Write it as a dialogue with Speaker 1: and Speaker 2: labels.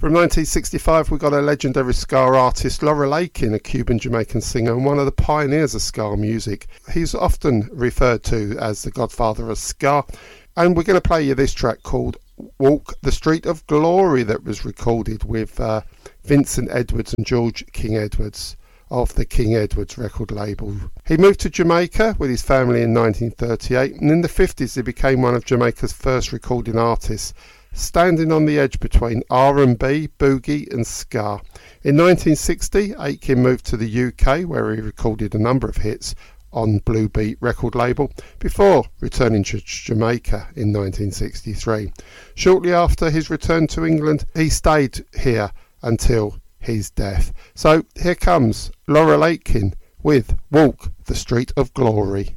Speaker 1: From 1965 we got a legendary ska artist, Laurel Aitken, a Cuban-Jamaican singer and one of the pioneers of ska music. He's often referred to as the godfather of ska, and we're going to play you this track called Walk the Street of Glory that was recorded with Vincent Edwards and George King Edwards of the King Edwards record label. He moved to Jamaica with his family in 1938, and in the 50s he became one of Jamaica's first recording artists, standing on the edge between R&B, boogie and ska. In 1960, Aitken moved to the UK where he recorded a number of hits on Blue Beat record label before returning to Jamaica in 1963. Shortly after his return to England, he stayed here until his death. So here comes Laurel Aitken with Walk the Street of Glory.